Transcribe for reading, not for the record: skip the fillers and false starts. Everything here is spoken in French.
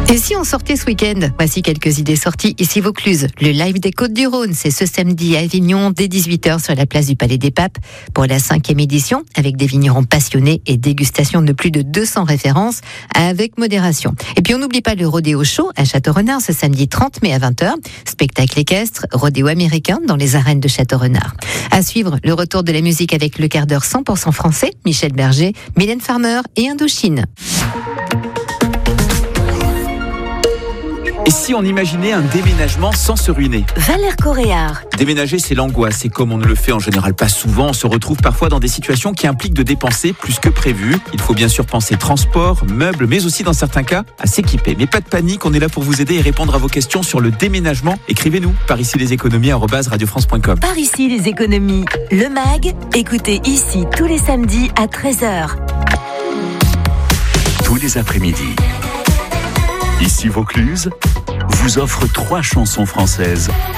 Et si on sortait ce week-end? Voici quelques idées sorties ici Vaucluse. Le live des Côtes-du-Rhône, c'est ce samedi à Avignon dès 18h sur la place du Palais des Papes pour la 5e édition avec des vignerons passionnés et dégustation de plus de 200 références avec modération. Et puis on n'oublie pas le Rodéo Show à Château-Renard ce samedi 30 mai à 20h. Spectacle équestre, rodéo américain dans les arènes de Château-Renard. À suivre, le retour de la musique avec le quart d'heure 100% français, Michel Berger, Mylène Farmer et Indochine. Et si on imaginait un déménagement sans se ruiner? Valère Coréard. Déménager, c'est l'angoisse. Et comme on ne le fait en général pas souvent, on se retrouve parfois dans des situations qui impliquent de dépenser plus que prévu. Il faut bien sûr penser transport, meubles, mais aussi dans certains cas, à s'équiper. Mais pas de panique, on est là pour vous aider et répondre à vos questions sur le déménagement. Écrivez-nous par ici les économies @radiofrance.com. Par ici les économies. Le MAG, écoutez ici tous les samedis à 13h. Tous les après-midi. Ici Vaucluse vous offre 3 chansons françaises